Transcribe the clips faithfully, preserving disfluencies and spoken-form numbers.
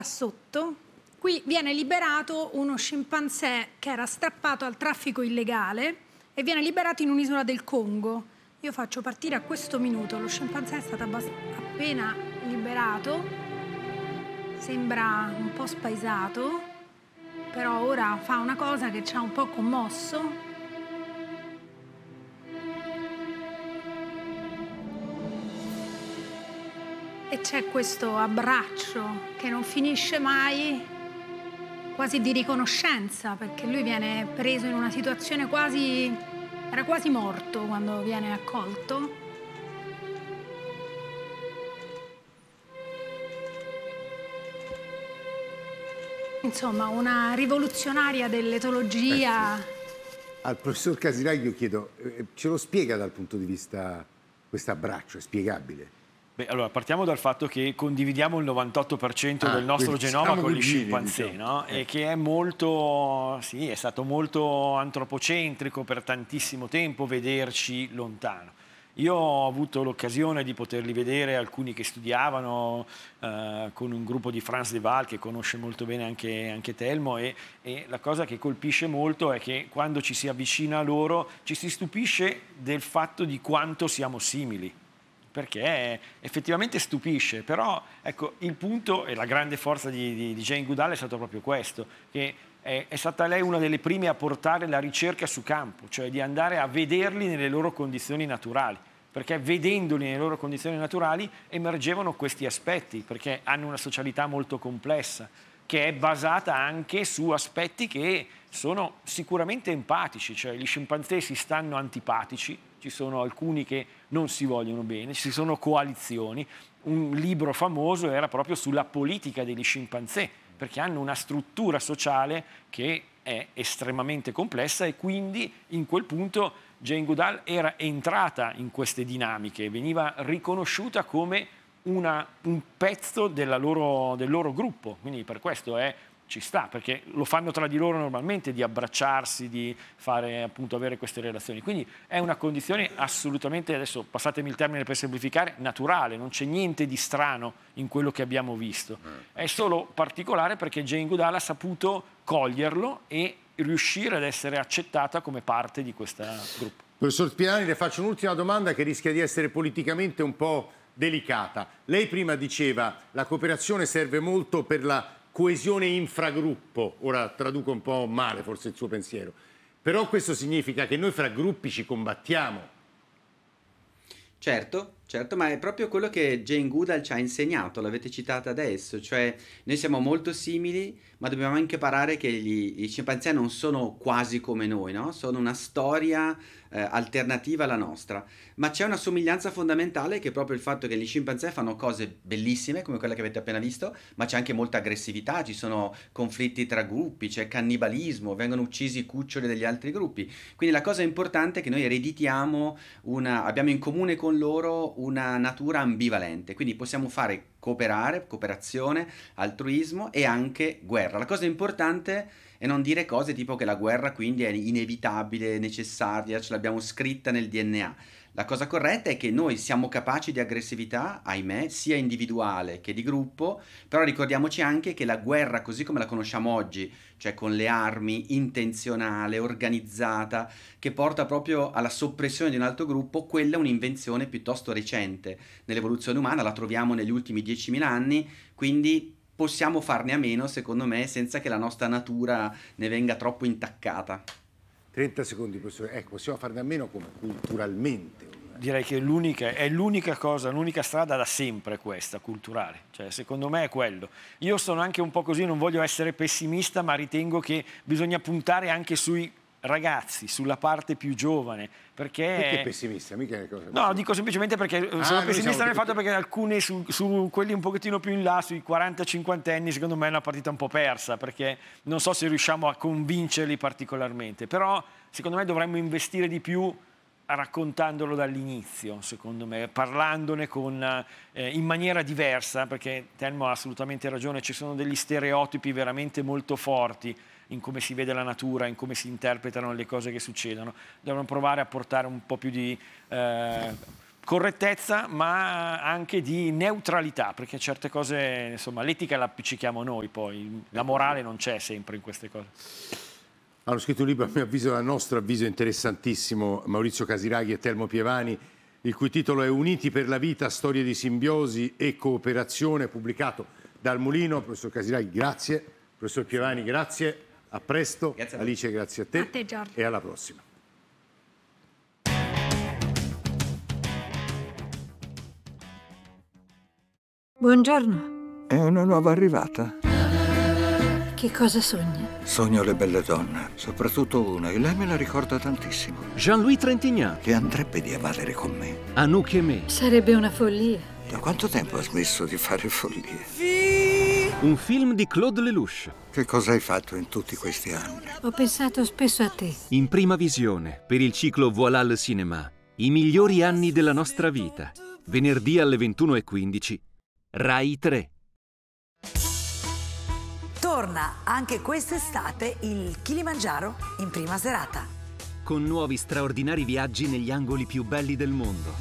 Sotto, qui viene liberato uno scimpanzé che era strappato al traffico illegale e viene liberato in un'isola del Congo. Io faccio partire a questo minuto, lo scimpanzé è stato abbast- appena liberato, sembra un po' spaesato, però ora fa una cosa che ci ha un po' commosso. E c'è questo abbraccio che non finisce mai, quasi di riconoscenza, perché lui viene preso in una situazione quasi... era quasi morto quando viene accolto. Insomma, una rivoluzionaria dell'etologia. Eh sì. Al professor Casiraghi chiedo, eh, ce lo spiega dal punto di vista questo abbraccio? È spiegabile? Beh, allora, partiamo dal fatto che condividiamo il novantotto per cento Ah, del nostro quindi genoma siamo con gli vicini, scimpanzé, diciamo. no? Eh. E che è molto, sì, è stato molto antropocentrico per tantissimo tempo vederci lontano. Io ho avuto l'occasione di poterli vedere, alcuni che studiavano eh, con un gruppo di Franz de Waal, che conosce molto bene anche, anche Telmo, e, e la cosa che colpisce molto è che quando ci si avvicina a loro ci si stupisce del fatto di quanto siamo simili, perché effettivamente stupisce. Però ecco, il punto e la grande forza di, di, di Jane Goodall è stato proprio questo, che è, è stata lei una delle prime a portare la ricerca su campo, cioè di andare a vederli nelle loro condizioni naturali, perché vedendoli nelle loro condizioni naturali emergevano questi aspetti, perché hanno una socialità molto complessa, che è basata anche su aspetti che sono sicuramente empatici, cioè gli scimpanzé si stanno antipatici, ci sono alcuni che non si vogliono bene, ci sono coalizioni. Un libro famoso era proprio sulla politica degli scimpanzé, perché hanno una struttura sociale che è estremamente complessa, e quindi in quel punto Jane Goodall era entrata in queste dinamiche, veniva riconosciuta come una, un pezzo della loro, del loro gruppo, quindi per questo è, ci sta, perché lo fanno tra di loro normalmente, di abbracciarsi, di fare, appunto, avere queste relazioni. Quindi è una condizione assolutamente, adesso passatemi il termine per semplificare, naturale, non c'è niente di strano in quello che abbiamo visto. È solo particolare perché Jane Goodall ha saputo coglierlo e riuscire ad essere accettata come parte di questo gruppo. Professor Spianani, le faccio un'ultima domanda che rischia di essere politicamente un po' delicata. Lei prima diceva che la cooperazione serve molto per la coesione infragruppo, ora traduco un po' male forse il suo pensiero, però questo significa che noi fra gruppi ci combattiamo. Certo, certo, ma è proprio quello che Jane Goodall ci ha insegnato, l'avete citata adesso, cioè noi siamo molto simili, ma dobbiamo anche imparare che gli, i scimpanzé non sono quasi come noi, no? Sono una storia eh, alternativa alla nostra, ma c'è una somiglianza fondamentale, che è proprio il fatto che gli scimpanzé fanno cose bellissime, come quella che avete appena visto, ma c'è anche molta aggressività, ci sono conflitti tra gruppi, c'è cannibalismo, vengono uccisi i cuccioli degli altri gruppi, quindi la cosa importante è che noi ereditiamo una, abbiamo in comune con loro una natura ambivalente, quindi possiamo fare cooperare, cooperazione, altruismo e anche guerra. La cosa importante è non dire cose tipo che la guerra quindi è inevitabile, necessaria, ce l'abbiamo scritta nel D N A. La cosa corretta è che noi siamo capaci di aggressività, ahimè, sia individuale che di gruppo, però ricordiamoci anche che la guerra, così come la conosciamo oggi, cioè con le armi, intenzionale, organizzata, che porta proprio alla soppressione di un altro gruppo, quella è un'invenzione piuttosto recente nell'evoluzione umana, la troviamo negli ultimi diecimila anni, quindi possiamo farne a meno, secondo me, senza che la nostra natura ne venga troppo intaccata. trenta secondi, professore. Ecco, possiamo farne a meno come culturalmente. Direi che l'unica, è l'unica cosa, l'unica strada da sempre questa, culturale. Cioè, secondo me è quello. Io sono anche un po' così, non voglio essere pessimista, ma ritengo che bisogna puntare anche sui ragazzi, sulla parte più giovane. Perché, perché pessimista? Mica è cosa no, dico semplicemente perché ah, sono pessimista siamo... nel fatto perché alcuni, su, su quelli un pochettino più in là, sui quaranta cinquanta anni, secondo me è una partita un po' persa, perché non so se riusciamo a convincerli particolarmente. Però secondo me dovremmo investire di più raccontandolo dall'inizio, secondo me, parlandone con, eh, in maniera diversa, perché Telmo ha assolutamente ragione, ci sono degli stereotipi veramente molto forti in come si vede la natura, in come si interpretano le cose che succedono. Devono provare a portare un po' più di, eh, correttezza, ma anche di neutralità, perché certe cose, insomma, l'etica la appiccichiamo noi, poi la morale non c'è sempre in queste cose. Hanno scritto un libro, a mio avviso, a nostro avviso interessantissimo, Maurizio Casiraghi e Telmo Pievani, il cui titolo è Uniti per la vita, storie di simbiosi e cooperazione, pubblicato dal Mulino. Professor Casiraghi, grazie. Professor Pievani, grazie. A presto. Grazie a Alice, grazie a te. A te, Giorgio. E alla prossima. Buongiorno. È una nuova arrivata. Che cosa sogna? Sogno le belle donne, soprattutto una, e lei me la ricorda tantissimo. Jean-Louis Trintignant. Che andrebbe di evadere con me. Anouk Aimée. Sarebbe una follia. Da quanto tempo ha smesso di fare follie? Un film di Claude Lelouch. Che cosa hai fatto in tutti questi anni? Ho pensato spesso a te. In prima visione, per il ciclo Voilà le cinéma. I migliori anni della nostra vita. Venerdì alle ventuno e quindici. Rai tre. Torna anche quest'estate il Kilimangiaro in prima serata. Con nuovi straordinari viaggi negli angoli più belli del mondo.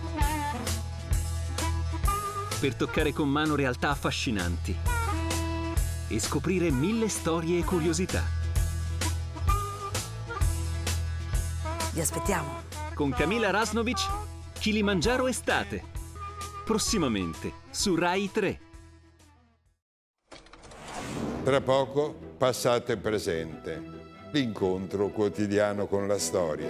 Per toccare con mano realtà affascinanti. E scoprire mille storie e curiosità. Vi aspettiamo. Con Camila Rasnovic, Kilimangiaro estate. Prossimamente su Rai tre. Tra poco, passato e presente. L'incontro quotidiano con la storia.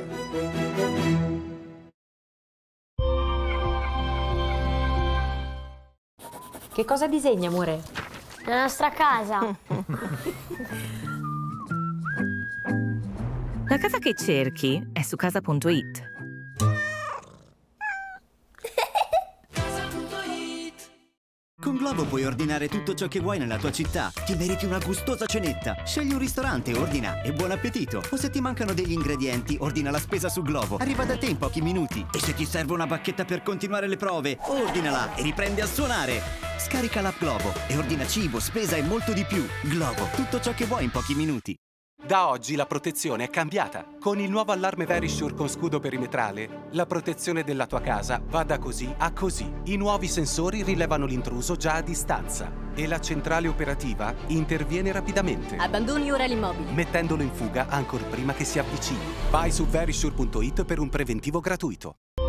Che cosa disegni, amore? La nostra casa. La casa che cerchi è su casa punto it. Con Glovo puoi ordinare tutto ciò che vuoi nella tua città. Ti meriti una gustosa cenetta. Scegli un ristorante, ordina e buon appetito. O se ti mancano degli ingredienti, ordina la spesa su Glovo. Arriva da te in pochi minuti. E se ti serve una bacchetta per continuare le prove, ordinala e riprendi a suonare. Scarica l'app Glovo e ordina cibo, spesa e molto di più. Glovo, tutto ciò che vuoi in pochi minuti. Da oggi la protezione è cambiata. Con il nuovo allarme Verisure con scudo perimetrale, la protezione della tua casa va da così a così. I nuovi sensori rilevano l'intruso già a distanza e la centrale operativa interviene rapidamente, Abbandoni ora l'immobile. mettendolo in fuga ancor prima che si avvicini. Vai su verisure punto it per un preventivo gratuito.